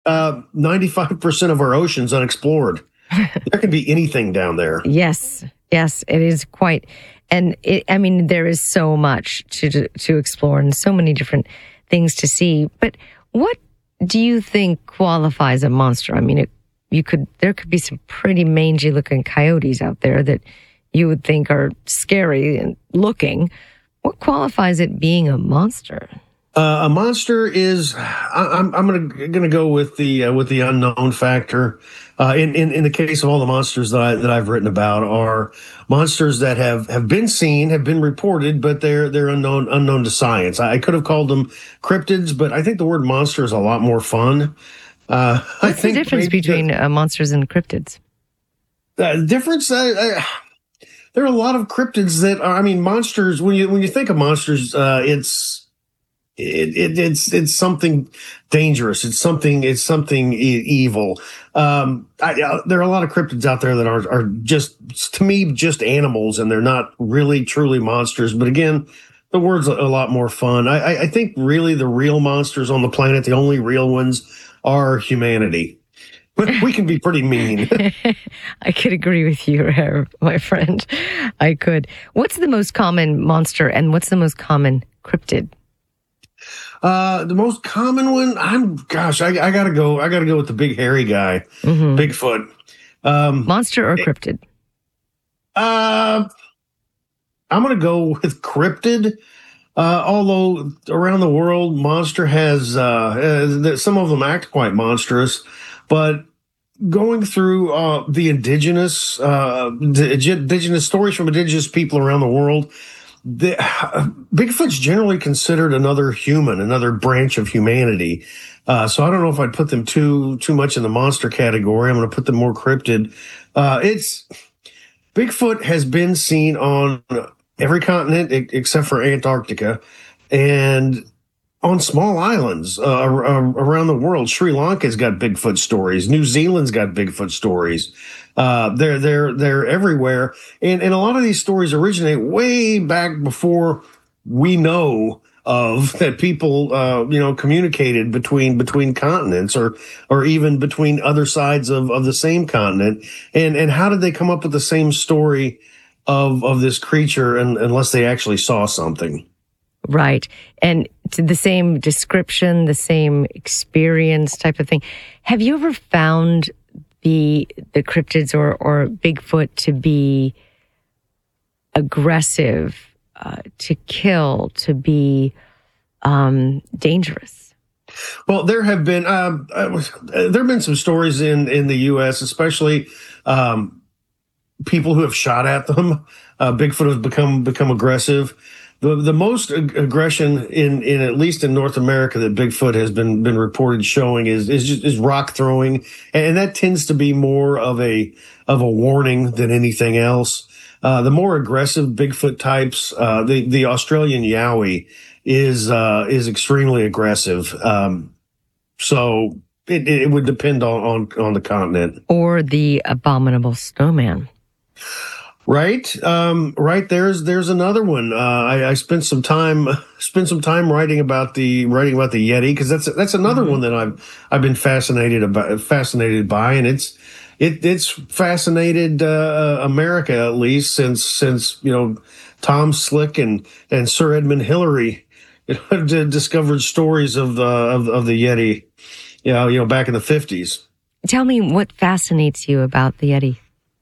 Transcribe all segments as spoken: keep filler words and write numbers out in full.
Uh, ninety-five percent of our ocean's unexplored. There can be anything down there. Yes, yes, it is quite. And it, I mean, there is so much to to explore and so many different things to see. But what do you think qualifies a monster? I mean, it, you could there could be some pretty mangy looking coyotes out there that you would think are scary and looking. What qualifies it being a monster? Uh, a monster is. I, I'm I'm gonna gonna go with the uh, with the unknown factor. Uh, in, in in the case of all the monsters that I that I've written about are monsters that have, have been seen, have been reported, but they're they're unknown unknown to science. I, I could have called them cryptids, but I think the word monster is a lot more fun. Uh, What's I think the difference between the, uh, monsters and cryptids? The difference. Uh, uh, there are a lot of cryptids that are. I mean, monsters. When you when you think of monsters, uh, it's. It, it, it's it's something dangerous. It's something it's something e- evil. Um, I, uh, there are a lot of cryptids out there that are are just to me just animals, and they're not really truly monsters. But again, the word's a, a lot more fun. I, I think really the real monsters on the planet, the only real ones, are humanity. We can be pretty mean. I could agree with you, my friend. I could. What's the most common monster, and what's the most common cryptid? Uh, the most common one, I'm, gosh, I, I gotta go, I gotta go with the big hairy guy, mm-hmm. Bigfoot. Um, Monster or cryptid? Uh, I'm gonna go with cryptid. Uh, although around the world, monster has, uh, uh, some of them act quite monstrous, but going through, uh, the indigenous, uh, the indigenous stories from indigenous people around the world, The, uh, Bigfoot's generally considered another human, another branch of humanity. Uh, so I don't know if I'd put them too too much in the monster category. I'm going to put them more cryptid. Uh, it's Bigfoot has been seen on every continent except for Antarctica, and on small islands uh, around the world. Sri Lanka's got Bigfoot stories. New Zealand's got Bigfoot stories. Uh, they're, they're, they're everywhere. And, and a lot of these stories originate way back before we know of that people, uh, you know, communicated between, between continents or, or even between other sides of, of the same continent. And, and how did they come up with the same story of, of this creature and, unless they actually saw something? Right. And to the same description, the same experience type of thing. Have you ever found the the cryptids or, or Bigfoot to be aggressive, uh, to kill, to be um, dangerous? Well, there have been uh, there have been some stories in, in the U S, especially um, people who have shot at them. Uh, Bigfoot has become become aggressive. The the most ag- aggression in, in at least in North America that Bigfoot has been been reported showing is is just, is rock throwing, and that tends to be more of a of a warning than anything else. Uh, the more aggressive Bigfoot types, uh, the the Australian Yowie is uh, is extremely aggressive. Um, so it, it would depend on, on on the continent. Or the abominable snowman. Right, um, right. There's there's another one. Uh, I, I spent some time spent some time writing about the writing about the Yeti because that's that's another mm-hmm. one that I've I've been fascinated about fascinated by, and it's it it's fascinated uh, America at least since since you know Tom Slick and and Sir Edmund Hillary you know, discovered stories of the of, of the Yeti, you know, you know back in the fifties. Tell me what fascinates you about the Yeti.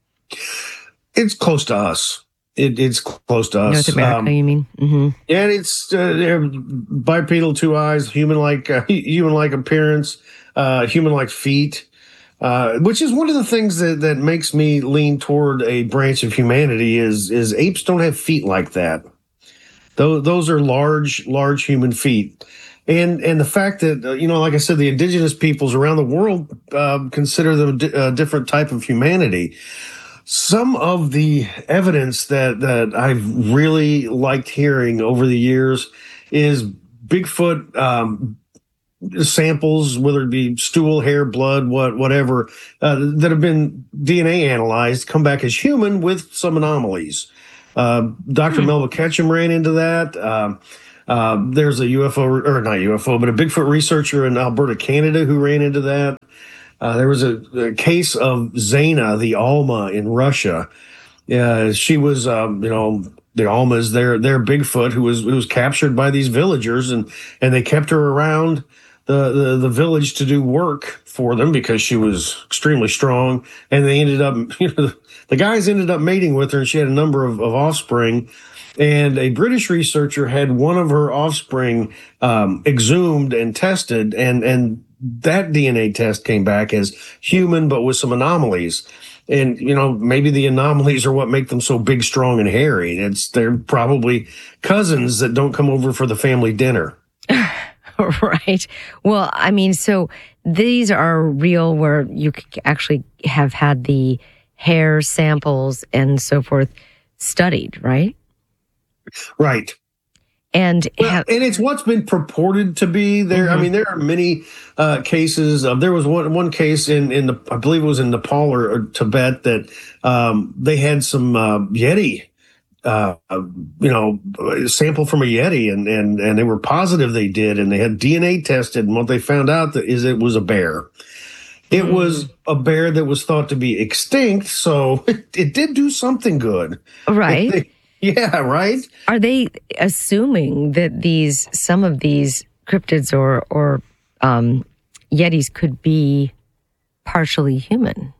It's close to us. It, it's close to us. North America, um, you mean? Mm-hmm. Yeah, it's uh, bipedal, two eyes, human-like, uh, human-like appearance, uh, human-like feet, uh, which is one of the things that, that makes me lean toward a branch of humanity. Is is apes don't have feet like that. Those those are large, large human feet. And and the fact that, uh, you know, like I said, the indigenous peoples around the world uh, consider them a di- a different type of humanity. Some of the evidence that, that I've really liked hearing over the years is Bigfoot um, samples, whether it be stool, hair, blood, what whatever, uh, that have been D N A analyzed, come back as human with some anomalies. Uh, Doctor Hmm. Melba Ketchum ran into that. Uh, Uh, there's a U F O, or not U F O, but a Bigfoot researcher in Alberta, Canada, who ran into that. Uh, there was a, a case of Zena, the Alma in Russia. Uh, she was, um, you know, the Almas, their their Bigfoot, who was who was captured by these villagers, and and they kept her around the, the the village to do work for them because she was extremely strong. And they ended up, you know, the guys ended up mating with her, and she had a number of, of offspring. And a British researcher had one of her offspring um, exhumed and tested, and and that D N A test came back as human, but with some anomalies. And, you know, maybe the anomalies are what make them so big, strong, and hairy. It's they're probably cousins that don't come over for the family dinner. Right. Well, I mean, so these are real, where you actually have had the hair samples and so forth studied, right? Right. And well, ha- and it's what's been purported to be there. Mm-hmm. I mean, there are many uh, cases. Of, there was one one case in in the I believe it was in Nepal or, or Tibet that um, they had some uh, Yeti, uh, you know, sample from a Yeti, and and and they were positive they did, and they had D N A tested, and what they found out that is it was a bear. It mm. was a bear that was thought to be extinct, so it, it did do something good, right? They, Yeah, right. Are they assuming that these some of these cryptids or or um, yetis could be partially human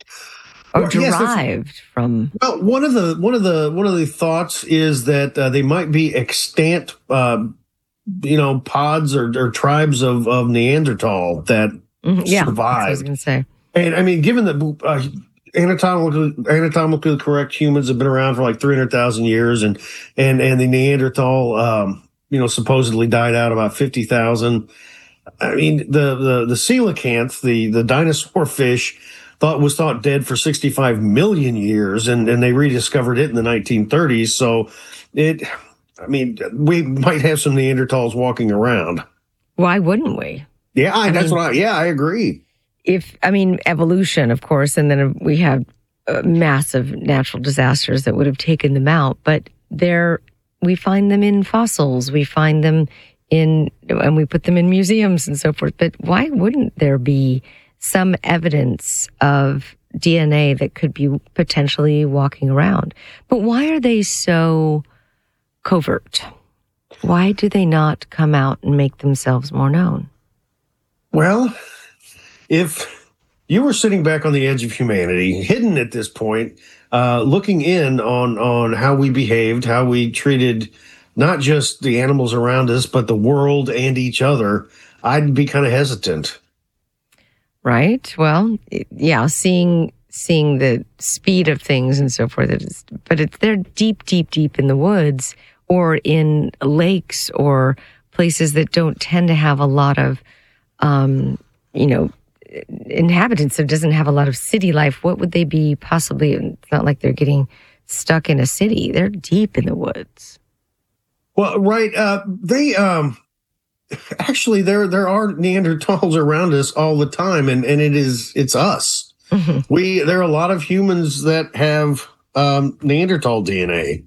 or well, derived yes, from? Well, one of the one of the one of the thoughts is that uh, they might be extant, uh, you know, pods or, or tribes of, of Neanderthal that mm-hmm. yeah, survived. That's what I was going to say. And I mean, given that. Uh, Anatomically, anatomically correct humans have been around for like three hundred thousand years, and and and the Neanderthal, um, you know, supposedly died out about fifty thousand. I mean, the the the coelacanth, the the dinosaur fish, thought was thought dead for sixty-five million years, and and they rediscovered it in the nineteen thirties. So it, I mean, we might have some Neanderthals walking around. Why wouldn't we? Yeah, I, I that's mean, what I. Yeah, I agree. If, I mean, evolution, of course, and then we have uh, massive natural disasters that would have taken them out, but there, we find them in fossils, we find them in, and we put them in museums and so forth. But why wouldn't there be some evidence of D N A that could be potentially walking around? But why are they so covert? Why do they not come out and make themselves more known? Well, if you were sitting back on the edge of humanity, hidden at this point, uh, looking in on on how we behaved, how we treated not just the animals around us, but the world and each other, I'd be kind of hesitant. Right. Well, yeah, seeing seeing the speed of things and so forth, it is, but it's they're deep, deep, deep in the woods or in lakes or places that don't tend to have a lot of, um, you know, inhabitants. It doesn't have a lot of city life. What would they be possibly? It's not like they're getting stuck in a city. They're deep in the woods. Well, right. Uh, they um, actually there there are Neanderthals around us all the time, and, and it is it's us. Mm-hmm. We there are a lot of humans that have um, Neanderthal D N A.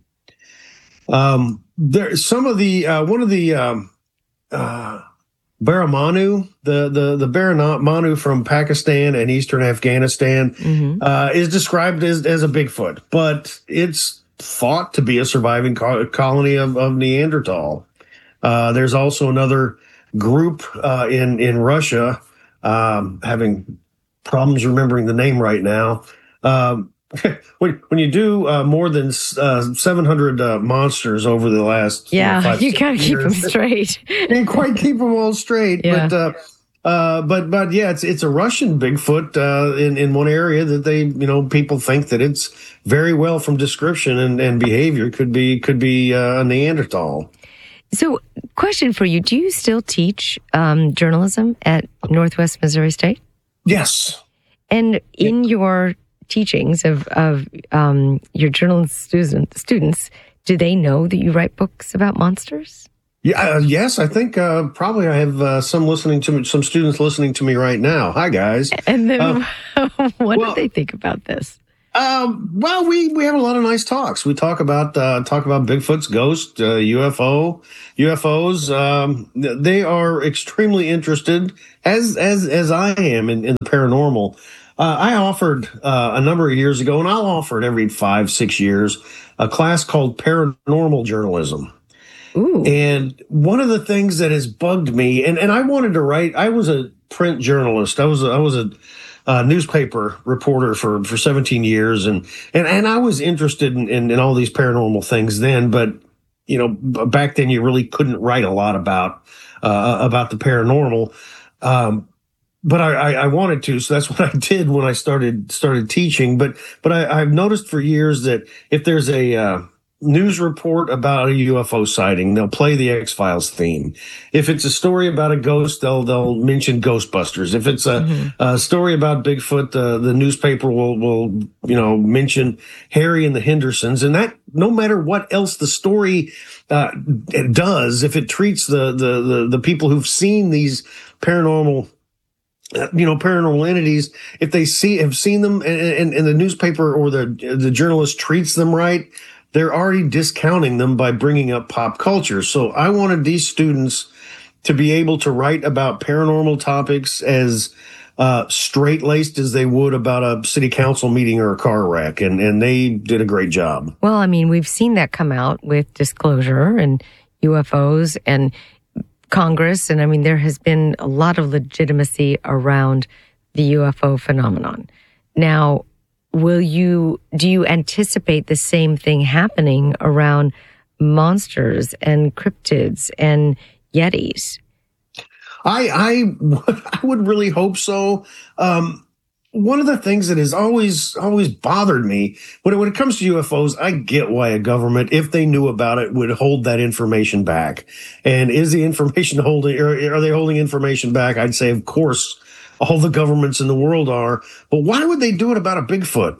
Um, there some of the uh, one of the um, uh, Baramanu, the the the Baramanu from Pakistan and eastern Afghanistan, mm-hmm. uh, is described as, as a Bigfoot, but it's thought to be a surviving co- colony of, of Neanderthal. Uh, there's also another group uh, in in Russia, um, having problems remembering the name right now. Um, when when you do uh, more than uh, seven hundred uh, monsters over the last yeah, you, know, five, you gotta years, keep them straight. Can't quite keep them all straight, yeah. but uh, uh, but but yeah, it's it's a Russian Bigfoot uh, in in one area that they you know people think that it's very well from description and, and behavior could be could be uh, a Neanderthal. So, question for you: do you still teach um, journalism at Northwest Missouri State? Yes. And in yeah. your teachings of, of um, your journalism student, students, do they know that you write books about monsters? Yeah, uh, yes, I think uh, probably I have uh, some listening to me, some students listening to me right now. Hi, guys. And then uh, what well, do they think about this? Um, well, we, we have a lot of nice talks. We talk about uh, talk about Bigfoot's ghost, uh, U F O, U F Os. Um, they are extremely interested, as as as I am in, in the paranormal. Uh, I offered uh, a number of years ago, and I'll offer it every five six years, a class called Paranormal Journalism. Ooh. And one of the things that has bugged me, and, and I wanted to write. I was a print journalist. I was a, I was a Uh, newspaper reporter for, for seventeen years. And, and, and I was interested in, in, in all these paranormal things then, but, you know, back then you really couldn't write a lot about, uh, about the paranormal. Um, but I, I, I wanted to, so that's what I did when I started, started teaching. But, but I, I've noticed for years that if there's a, uh, news report about a U F O sighting, they'll play the X-Files theme. If it's a story about a ghost, they'll they'll mention Ghostbusters. If it's a, mm-hmm. a story about Bigfoot, uh, the newspaper will will you know mention Harry and the Hendersons. And that, no matter what else the story uh, does, if it treats the the the, the people who've seen these paranormal Uh, you know, paranormal entities, if they see have seen them and, and, and the newspaper or the the journalist treats them right, they're already discounting them by bringing up pop culture. So I wanted these students to be able to write about paranormal topics as uh, straight-laced as they would about a city council meeting or a car wreck, and, and they did a great job. Well, I mean, we've seen that come out with Disclosure and U F Os and Congress, and I mean, there has been a lot of legitimacy around the U F O phenomenon. Now, will you, do you anticipate the same thing happening around monsters and cryptids and yetis? I, I, I would really hope so. Um, one of the things that has always, always bothered me when it, when it comes to U F Os, I get why a government, if they knew about it, would hold that information back. And is the information holding, or are they holding information back? I'd say, of course, all the governments in the world are. But why would they do it about a Bigfoot?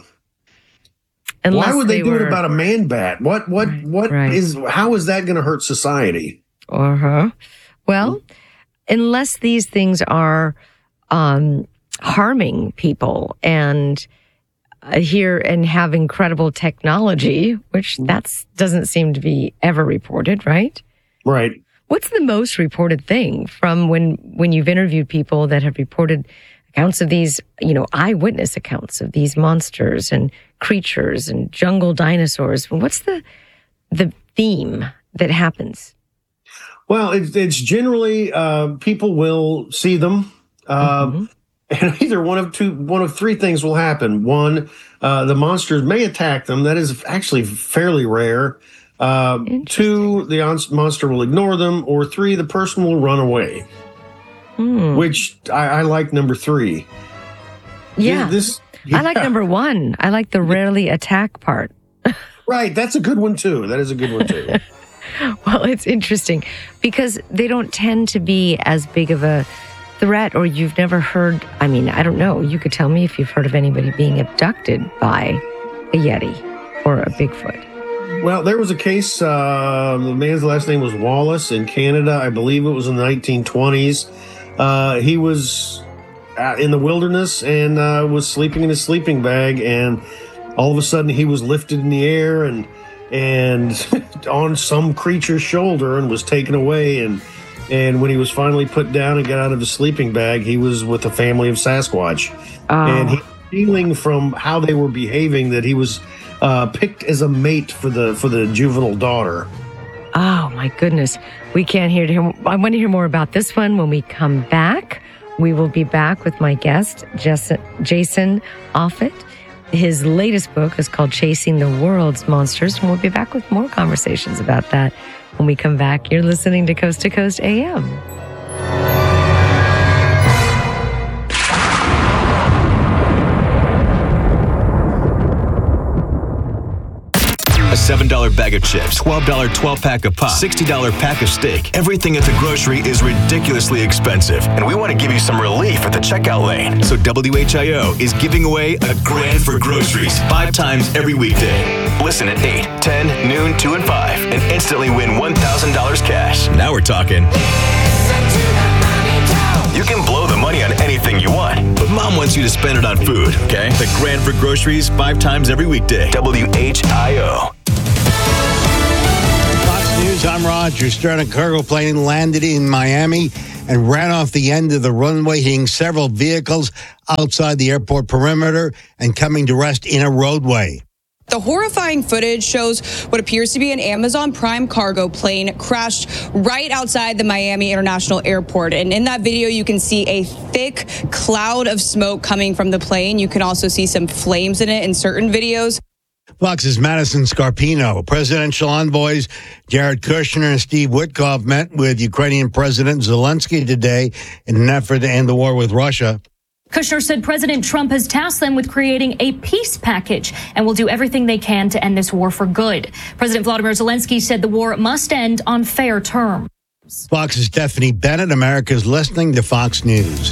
Unless why would they, they do were... it about a man bat? What, what, right, what right. is, how is that going to hurt society? Uh-huh. Well, unless these things are, um, harming people and uh, here and have incredible technology, which that's doesn't seem to be ever reported, right? Right. What's the most reported thing from when, when you've interviewed people that have reported accounts of these, you know, eyewitness accounts of these monsters and creatures and jungle dinosaurs? What's the, the theme that happens? Well, it's, it's generally, uh, people will see them, uh, mm-hmm. and either one of two, one of three things will happen. One, uh, the monsters may attack them. That is actually fairly rare. Uh, two, the monster will ignore them. Or three, the person will run away. Mm. Which I, I like number three. Yeah. This, yeah. I like number one. I like the rarely attack part. Right. That's a good one, too. That is a good one, too. Well, it's interesting because they don't tend to be as big of a threat, or you've never heard, I mean, I don't know, you could tell me if you've heard of anybody being abducted by a Yeti or a Bigfoot. Well, there was a case, uh, the man's last name was Wallace in Canada. I believe it was in the nineteen twenties. Uh, he was in the wilderness and uh, was sleeping in his sleeping bag, and all of a sudden he was lifted in the air and and on some creature's shoulder and was taken away. And And when he was finally put down and got out of his sleeping bag, he was with a family of Sasquatch. Oh. And he feeling from how they were behaving that he was uh, picked as a mate for the for the juvenile daughter. Oh, my goodness. We can't hear him. I want to hear more about this one when we come back. We will be back with my guest, Jason Offutt. His latest book is called Chasing the World's Monsters, and we'll be back with more conversations about that when we come back. You're listening to Coast to Coast A M. A seven dollar bag of chips, twelve dollar twelve-pack of pop, sixty dollar pack of steak. Everything at the grocery is ridiculously expensive, and we want to give you some relief at the checkout lane. So W H I O is giving away a grand for groceries five times every weekday. Listen at eight, ten, noon, two, and five, and instantly win one thousand dollars cash. Now we're talking. You can blow the money on anything you want, but Mom wants wants you to spend it on food, okay? The Grand for Groceries, five times every weekday. W H I O. Fox News, I'm Roger Stern. A cargo plane landed in Miami and ran off the end of the runway, hitting several vehicles outside the airport perimeter and coming to rest in a roadway. The horrifying footage shows what appears to be an Amazon Prime cargo plane crashed right outside the Miami International Airport. And in that video, you can see a thick cloud of smoke coming from the plane. You can also see some flames in it in certain videos. Fox's Madison Scarpino. Presidential envoys Jared Kushner and Steve Witkoff met with Ukrainian President Zelensky today in an effort to end the war with Russia. Kushner said President Trump has tasked them with creating a peace package and will do everything they can to end this war for good. President Vladimir Zelensky said the war must end on fair terms. Fox's Stephanie Bennett. America's listening to Fox News.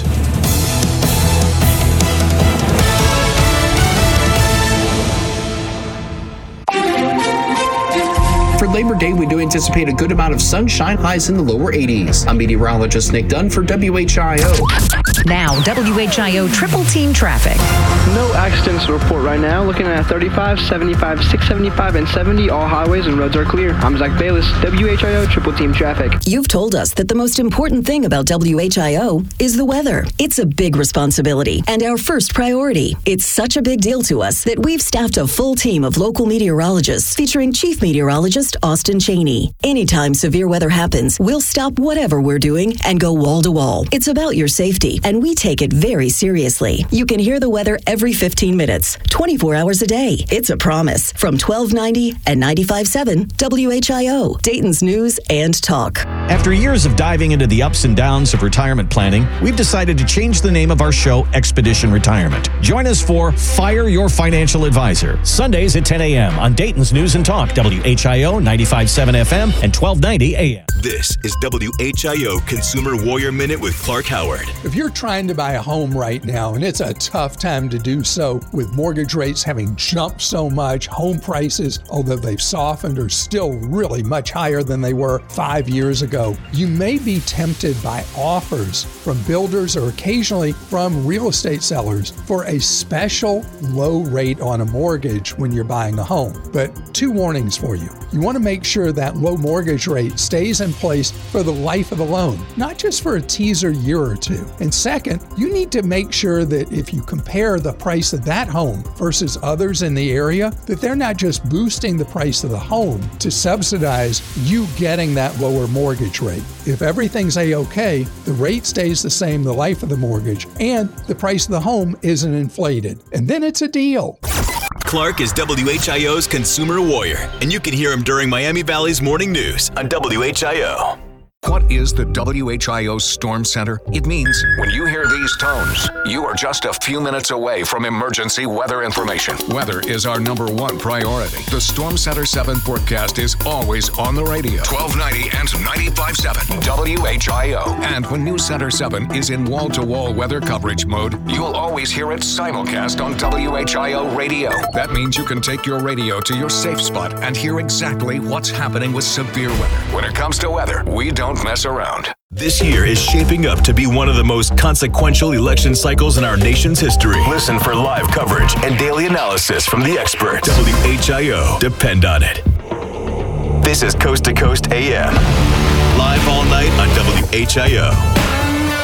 For Labor Day, we do anticipate a good amount of sunshine, highs in the lower eighties. I'm meteorologist Nick Dunn for W H I O. Now, W H I O Triple Team Traffic. No accidents to report right now. Looking at thirty-five, seventy-five, six seventy-five, and seventy. All highways and roads are clear. I'm Zach Bayless, W H I O Triple Team Traffic. You've told us that the most important thing about W H I O is the weather. It's a big responsibility and our first priority. It's such a big deal to us that we've staffed a full team of local meteorologists featuring Chief Meteorologist Austin Cheney. Anytime severe weather happens, we'll stop whatever we're doing and go wall to wall. It's about your safety, and we take it very seriously. You can hear the weather every fifteen minutes, twenty-four hours a day. It's a promise from twelve ninety and ninety-five point seven W H I O, Dayton's News and Talk. After years of diving into the ups and downs of retirement planning, we've decided to change the name of our show, Expedition Retirement. Join us for Fire Your Financial Advisor, Sundays at ten a.m. on Dayton's News and Talk, W H I O ninety-five point seven F M and twelve ninety A M. This is W H I O Consumer Warrior Minute with Clark Howard. If you're trying to buy a home right now, and it's a tough time to do so with mortgage rates having jumped so much, home prices, although they've softened, are still really much higher than they were five years ago, you may be tempted by offers from builders or occasionally from real estate sellers for a special low rate on a mortgage when you're buying a home. But two warnings for you. You want to make sure that low mortgage rate stays in place for the life of the loan, not just for a teaser year or two. And second, you need to make sure that if you compare the price of that home versus others in the area, that they're not just boosting the price of the home to subsidize you getting that lower mortgage rate. If everything's a-okay, the rate stays the same the life of the mortgage, and the price of the home isn't inflated. And then it's a deal. Clark is W H I O's Consumer Warrior, and you can hear him during Miami Valley's Morning News on W H I O. What is the W H I O Storm Center? It means when you hear these tones, you are just a few minutes away from emergency weather information. Weather is our number one priority. The Storm Center seven forecast is always on the radio. twelve ninety and ninety-five point seven W H I O. And when News Center seven is in wall-to-wall weather coverage mode, you'll always hear it simulcast on W H I O radio. That means you can take your radio to your safe spot and hear exactly what's happening with severe weather. When it comes to weather, we don't mess around. This year is shaping up to be one of the most consequential election cycles in our nation's history. Listen for live coverage and daily analysis from the experts. W H I O. Depend on it. This is Coast to Coast A M. Live all night on W H I O.